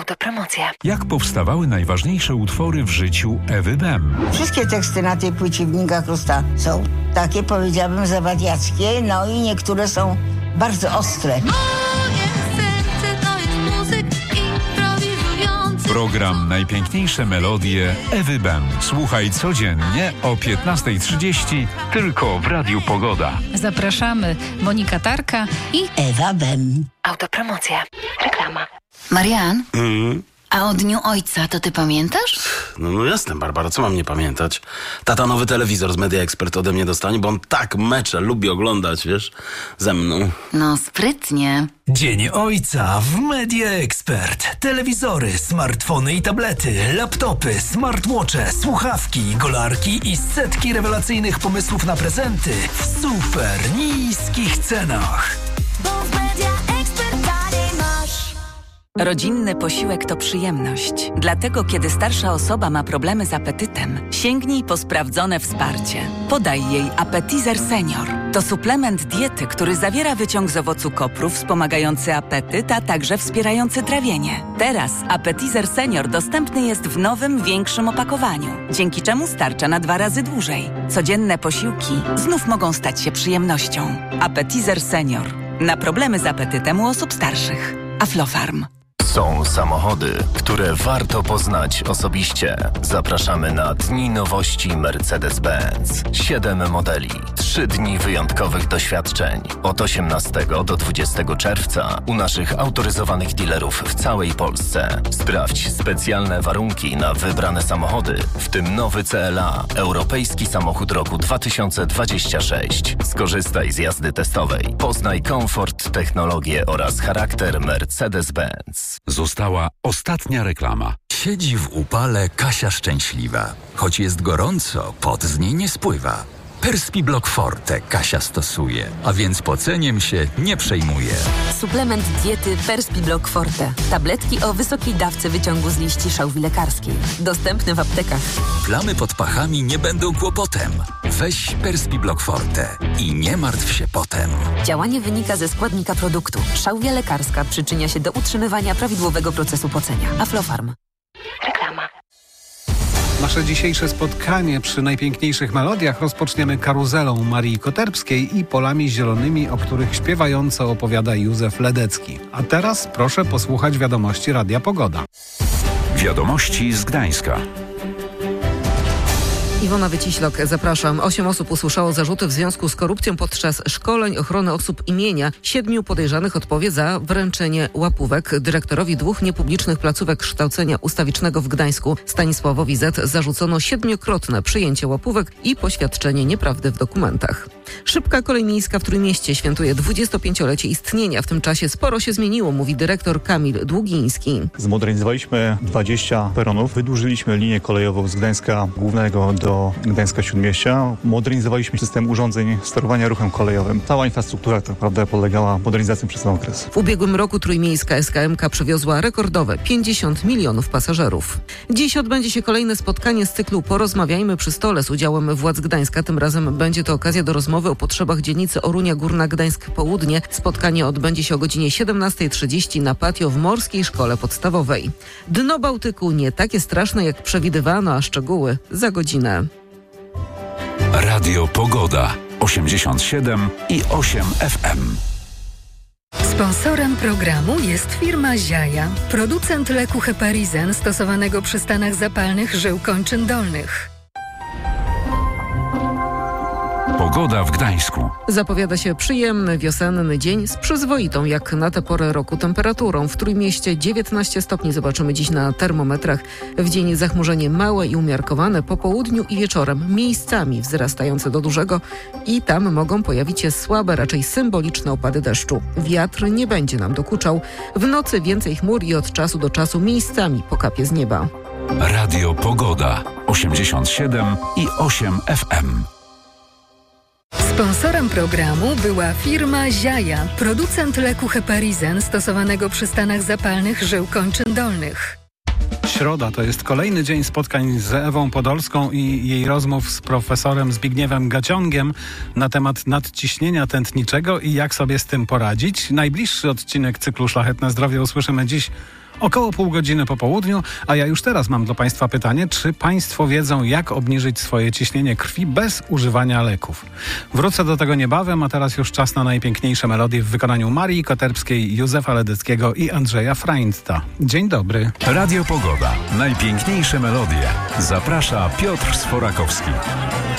Autopromocja. Jak powstawały najważniejsze utwory w życiu Ewy Bem? Wszystkie teksty na tej płycie Wnika Krusta są takie, powiedziałabym, zawadiackie, no i niektóre są bardzo ostre. Program Najpiękniejsze melodie Ewy Bem. Słuchaj codziennie o 15:30 tylko w Radiu Pogoda. Zapraszamy Monika Tarka i Ewa Bem. Autopromocja. Reklama. Marian, a o Dniu Ojca to ty pamiętasz? No jasne, Barbara, co mam nie pamiętać? Tata nowy telewizor z Media Expert ode mnie dostanie, bo on tak mecze lubi oglądać, wiesz, ze mną. No sprytnie. Dzień Ojca w Media Expert. Telewizory, smartfony i tablety, laptopy, smartwatche, słuchawki, golarki i setki rewelacyjnych pomysłów na prezenty w super niskich cenach. Rodzinny posiłek to przyjemność. Dlatego, kiedy starsza osoba ma problemy z apetytem, sięgnij po sprawdzone wsparcie. Podaj jej Appetizer Senior. To suplement diety, który zawiera wyciąg z owocu kopru wspomagający apetyt, a także wspierający trawienie. Teraz Appetizer Senior dostępny jest w nowym, większym opakowaniu, dzięki czemu starcza na 2 razy dłużej. Codzienne posiłki znów mogą stać się przyjemnością. Appetizer Senior. Na problemy z apetytem u osób starszych. Aflofarm. Są samochody, które warto poznać osobiście. Zapraszamy na Dni Nowości Mercedes-Benz. 7 modeli, 3 dni wyjątkowych doświadczeń. Od 18 do 20 czerwca u naszych autoryzowanych dealerów w całej Polsce. Sprawdź specjalne warunki na wybrane samochody, w tym nowy CLA, europejski samochód roku 2026. Skorzystaj z jazdy testowej. Poznaj komfort, technologię oraz charakter Mercedes-Benz. Została ostatnia reklama. Siedzi w upale Kasia szczęśliwa. Choć jest gorąco, pot z niej nie spływa. Perspiblock Forte Kasia stosuje, a więc poceniem się nie przejmuje. Suplement diety Perspiblock Forte. Tabletki o wysokiej dawce wyciągu z liści szałwi lekarskiej. Dostępne w aptekach. Plamy pod pachami nie będą kłopotem. Weź Perspiblock Forte i nie martw się potem. Działanie wynika ze składnika produktu. Szałwia lekarska przyczynia się do utrzymywania prawidłowego procesu pocenia. Aflofarm. Reklama. Nasze dzisiejsze spotkanie przy najpiękniejszych melodiach rozpoczniemy karuzelą Marii Koterbskiej i polami zielonymi, o których śpiewająco opowiada Józef Ledecki. A teraz proszę posłuchać wiadomości Radia Pogoda. Wiadomości z Gdańska. Iwona Wyciślok, zapraszam. 8 osób usłyszało zarzuty w związku z korupcją podczas szkoleń ochrony osób imienia. 7 podejrzanych odpowie za wręczenie łapówek. Dyrektorowi 2 niepublicznych placówek kształcenia ustawicznego w Gdańsku, Stanisławowi Z., zarzucono 7-krotne przyjęcie łapówek i poświadczenie nieprawdy w dokumentach. Szybka kolej miejska w Trójmieście świętuje 25-lecie istnienia. W tym czasie sporo się zmieniło, mówi dyrektor Kamil Długiński. Zmodernizowaliśmy 20 peronów, wydłużyliśmy linię kolejową z Gdańska Głównego do Gdańska Śródmieścia. Modernizowaliśmy system urządzeń sterowania ruchem kolejowym. Cała infrastruktura tak naprawdę polegała modernizacji przez ten okres. W ubiegłym roku trójmiejska SKM-ka przewiozła rekordowe 50 milionów pasażerów. Dziś odbędzie się kolejne spotkanie z cyklu Porozmawiajmy przy stole z udziałem władz Gdańska. Tym razem będzie to okazja do rozmowy o potrzebach dzielnicy Orunia Górna Gdańsk Południe. Spotkanie odbędzie się o godzinie 17:30 na patio w Morskiej Szkole Podstawowej. Dno Bałtyku nie takie straszne jak przewidywano, a szczegóły za godzinę. Radio Pogoda 87,8 FM. Sponsorem programu jest firma Ziaja, producent leku Heparizen stosowanego przy stanach zapalnych żył kończyn dolnych. Pogoda w Gdańsku. Zapowiada się przyjemny, wiosenny dzień z przyzwoitą, jak na tę porę roku, temperaturą. W Trójmieście 19 stopni zobaczymy dziś na termometrach. W dzień zachmurzenie małe i umiarkowane, po południu i wieczorem miejscami wzrastające do dużego i tam mogą pojawić się słabe, raczej symboliczne opady deszczu. Wiatr nie będzie nam dokuczał. W nocy więcej chmur i od czasu do czasu miejscami pokapie z nieba. Radio Pogoda 87,8 FM. Sponsorem programu była firma Ziaja, producent leku Heparizen stosowanego przy stanach zapalnych żył kończyn dolnych. Środa to jest kolejny dzień spotkań z Ewą Podolską i jej rozmów z profesorem Zbigniewem Gaciągiem na temat nadciśnienia tętniczego i jak sobie z tym poradzić. Najbliższy odcinek cyklu Szlachetne Zdrowie usłyszymy dziś Około pół godziny po południu, a ja już teraz mam dla Państwa pytanie, czy Państwo wiedzą, jak obniżyć swoje ciśnienie krwi bez używania leków? Wrócę do tego niebawem, a teraz już czas na najpiękniejsze melodie w wykonaniu Marii Koterpskiej, Józefa Ledeckiego i Andrzeja Freindta. Dzień dobry. Radio Pogoda. Najpiękniejsze melodie. Zaprasza Piotr Sforakowski.